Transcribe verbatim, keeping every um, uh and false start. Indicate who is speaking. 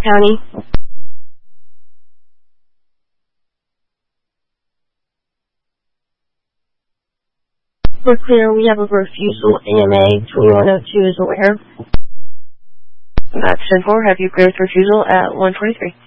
Speaker 1: County. We're clear. We have a refusal. A M A twenty-one oh two is aware.
Speaker 2: That's ten four. Have you cleared with refusal at one twenty-three.